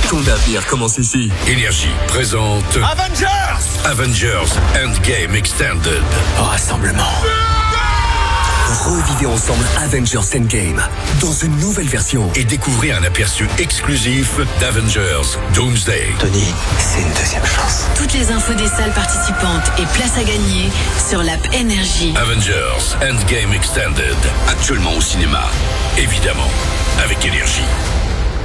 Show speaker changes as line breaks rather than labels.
Ton avenir commence ici.
Énergie présente Avengers Endgame Extended.
Rassemblement. Revivez ensemble Avengers Endgame dans une nouvelle version.
Et découvrez un aperçu exclusif d'Avengers Doomsday.
Tony, c'est une deuxième chance.
Toutes les infos des salles participantes et places à gagner sur l'app Énergie.
Avengers Endgame Extended. Actuellement au cinéma. Évidemment, avec Énergie.